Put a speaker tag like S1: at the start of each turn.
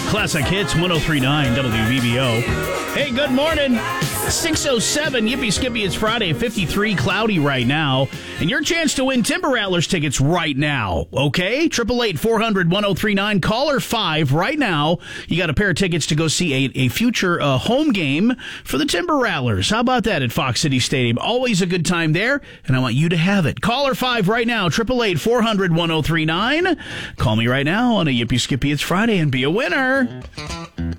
S1: Classic Hits 103.9 WVBO. Hey, good morning. 6:07, Yippee Skippy, it's Friday, 53, cloudy right now. And your chance to win Timber Rattlers tickets right now, okay? 888-400-1039, caller 5 right now. You got a pair of tickets to go see a future home game for the Timber Rattlers. How about that at Fox City Stadium? Always a good time there, and I want you to have it. Caller 5 right now, 888-400-1039. Call me right now on a Yippee Skippy, it's Friday, and be a winner.